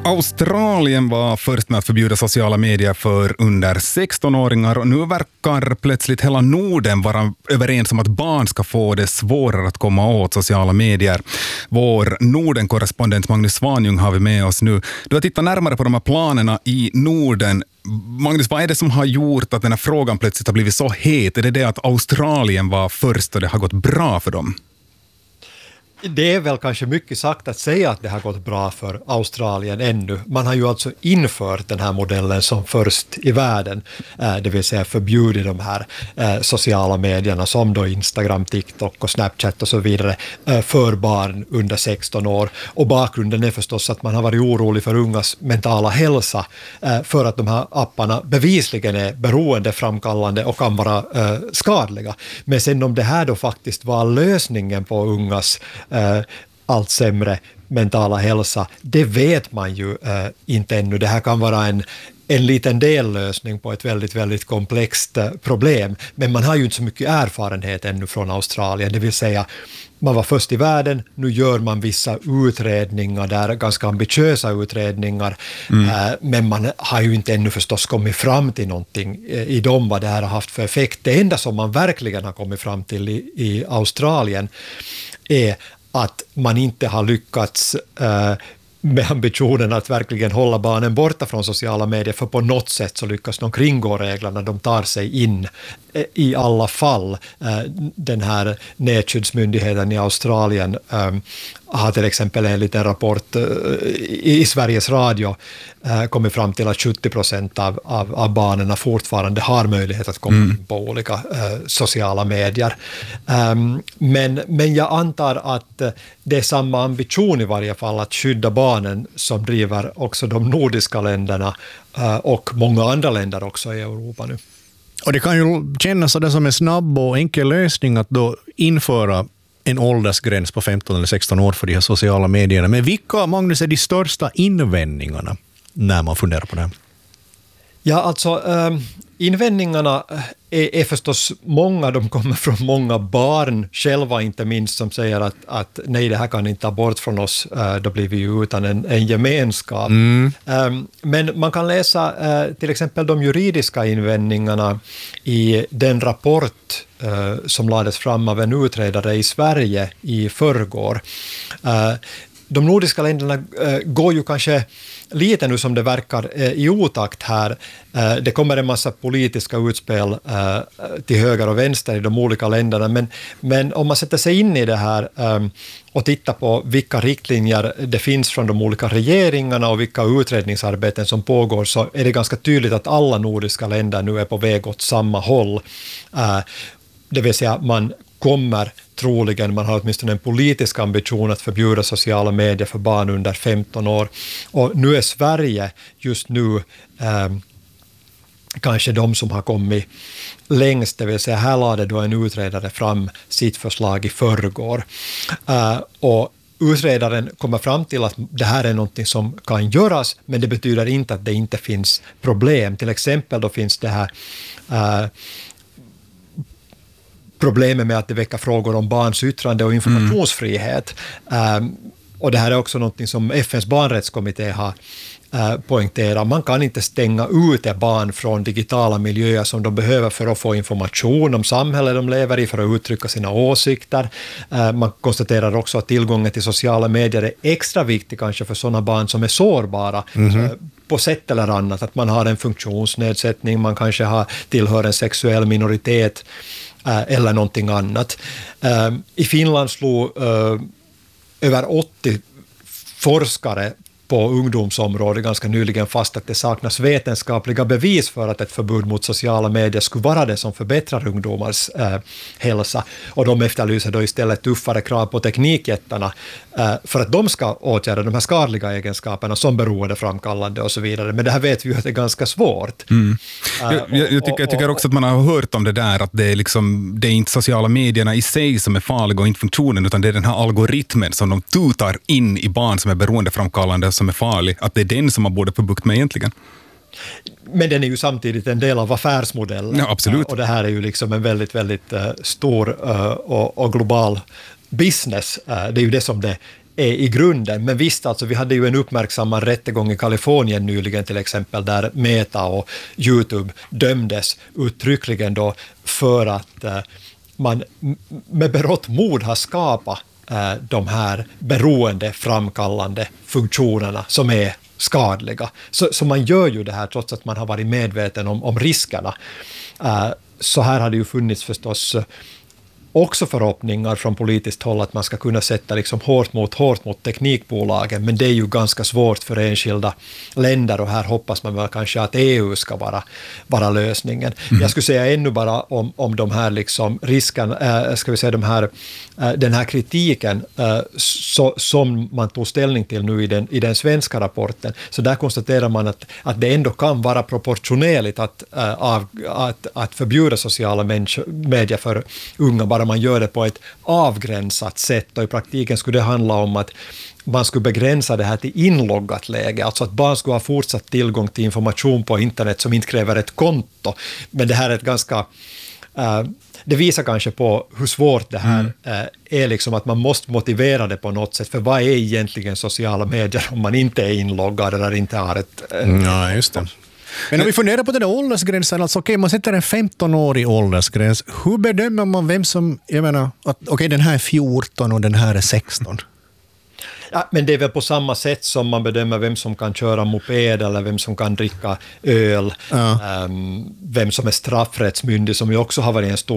Australien var först med att förbjuda sociala medier för under 16-åringar och nu verkar plötsligt hela Norden vara överens om att barn ska få det svårare att komma åt sociala medier. Vår Norden-korrespondent Magnus Svanjung har vi med oss nu. Du har tittat närmare på de här planerna i Norden. Magnus, vad är det som har gjort att den här frågan plötsligt har blivit så het? Är det att Australien var först och det har gått bra för dem? Det är väl kanske mycket sagt att säga att det har gått bra för Australien ännu. Man har ju alltså infört den här modellen som först i världen, det vill säga förbjudit de här sociala medierna som då Instagram, TikTok och Snapchat och så vidare för barn under 16 år. Och bakgrunden är förstås att man har varit orolig för ungas mentala hälsa för att de här apparna bevisligen är beroendeframkallande och kan vara skadliga. Men sen om det här då faktiskt var lösningen på ungas allt sämre mentala hälsa, det vet man ju inte ännu. Det här kan vara en liten dellösning på ett väldigt, väldigt komplext problem, men man har ju inte så mycket erfarenhet ännu från Australien, det vill säga man var först i världen, nu gör man vissa utredningar där, ganska ambitiösa utredningar, men man har ju inte ännu förstås kommit fram till någonting i dem vad det här har haft för effekt. Det enda som man verkligen har kommit fram till i Australien är att man inte har lyckats med ambitionen att verkligen hålla barnen borta från sociala medier, för på något sätt så lyckas de kringgå reglerna, de tar sig in i alla fall. Den här nätskyddsmyndigheten i Australien har till exempel en liten rapport i Sveriges Radio kommit fram till att 70% av barnen fortfarande har möjlighet att komma in på olika sociala medier. Men jag antar att det är samma ambition i varje fall att skydda barnen som driver också de nordiska länderna och många andra länder också i Europa nu. Och det kan ju kännas som en snabb och enkel lösning att då införa en åldersgräns på 15 eller 16 år för de här sociala medierna. Men vilka, Magnus, är de största invändningarna när man funderar på det här? Ja, alltså invändningarna är förstås många, de kommer från många barn själva inte minst, som säger att nej, det här kan inte ta bort från oss, då blir vi ju utan en gemenskap. Men man kan läsa till exempel de juridiska invändningarna i den rapport som lades fram av en utredare i Sverige i förrgår. De nordiska länderna går ju kanske lite nu som det verkar i otakt här. Det kommer en massa politiska utspel till höger och vänster i de olika länderna, men om man sätter sig in i det här och tittar på vilka riktlinjer det finns från de olika regeringarna och vilka utredningsarbeten som pågår, så är det ganska tydligt att alla nordiska länder nu är på väg åt samma håll. Det vill säga man kommer troligen, man har åtminstone en politisk ambition att förbjuda sociala medier för barn under 15 år. Och nu är Sverige just nu kanske de som har kommit längst, det vill säga här lade då en utredare fram sitt förslag i förrgår. Och utredaren kommer fram till att det här är någonting som kan göras, men det betyder inte att det inte finns problem. Till exempel då finns det här problemet med att det väcker frågor om barns yttrande och informationsfrihet. Och det här är också något som FNs barnrättskommitté har poängterat. Man kan inte stänga ute barn från digitala miljöer som de behöver för att få information om samhället de lever i, för att uttrycka sina åsikter. Man konstaterar också att tillgången till sociala medier är extra viktig kanske för sådana barn som är sårbara på sätt eller annat. Att man har en funktionsnedsättning, man kanske tillhör en sexuell minoritet eller någonting annat. I Finland slog över 80 forskare på ungdomsområdet ganska nyligen fast att det saknas vetenskapliga bevis för att ett förbud mot sociala medier skulle vara det som förbättrar ungdomars hälsa. Och de efterlyser då istället tuffare krav på teknikjättarna för att de ska åtgärda de här skadliga egenskaperna som beroendeframkallande och så vidare. Men det här vet vi ju att det är ganska svårt. Jag tycker också att man har hört om det där, att det är inte sociala medierna i sig som är farliga och inte funktionen, utan det är den här algoritmen som de tutar in i barn som är beroendeframkallande som är farlig, att det är den som man borde få bukt med egentligen. Men den är ju samtidigt en del av affärsmodellen. Ja, absolut. Och det här är ju liksom en väldigt, väldigt stor och global business. Det är ju det som det är i grunden. Men visst, alltså, vi hade ju en uppmärksammad rättegång i Kalifornien nyligen till exempel, där Meta och YouTube dömdes uttryckligen då för att man med berått mod har skapat de här beroendeframkallande funktionerna som är skadliga. Så man gör ju det här trots att man har varit medveten om riskerna. Så här har det ju funnits förstås också förhoppningar från politiskt håll att man ska kunna sätta liksom hårt mot teknikbolagen, men det är ju ganska svårt för enskilda länder, och här hoppas man väl kanske att EU ska vara lösningen. Jag skulle säga ännu bara om de här liksom ska vi säga den här kritiken som man tog ställning till nu i den svenska rapporten, så där konstaterar man att det ändå kan vara proportionerligt att förbjuda sociala medier för unga, bara man gör det på ett avgränsat sätt, och i praktiken skulle det handla om att man skulle begränsa det här till inloggat läge, alltså att barn skulle ha fortsatt tillgång till information på internet som inte kräver ett konto. Men det här är ett ganska det visar kanske på hur svårt det här är, liksom att man måste motivera det på något sätt, för vad är egentligen sociala medier om man inte är inloggad eller inte har ett... Ja, just det. Men om vi funderar på den där åldersgränsen, alltså okej, man sätter en 15-årig åldersgräns. Hur bedömer man vem som, jag menar, att okej, den här är 14 och den här är 16? Ja, men det är väl på samma sätt som man bedömer vem som kan köra moped eller vem som kan dricka öl, vem som är straffrättsmyndig, som ju också har varit en stor